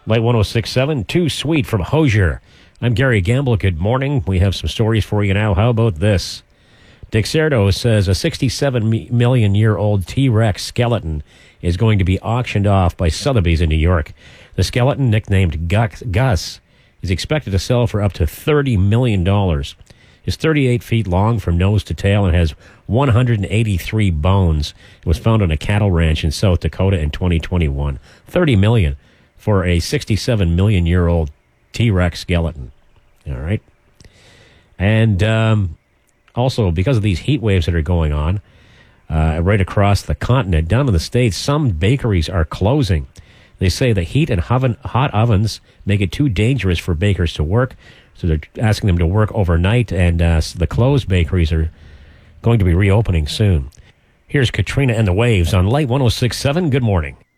Light 106.7, Too Sweet from Hosier. I'm Gary Gamble. Good morning. We have some stories for you now. How about this? Dexerto says a 67-million-year-old T-Rex skeleton is going to be auctioned off by Sotheby's in New York. The skeleton, nicknamed Gus, is expected to sell for up to $30 million. It's 38 feet long from nose to tail and has 183 bones. It was found on a cattle ranch in South Dakota in 2021. $30 million for a 67-million-year-old T-Rex skeleton. All right. And also, because of these heat waves that are going on right across the continent, down in the States, some bakeries are closing. They say the heat and hot ovens make it too dangerous for bakers to work, so they're asking them to work overnight, and the closed bakeries are going to be reopening soon. Here's Katrina and the Waves on Light 106.7. Good morning.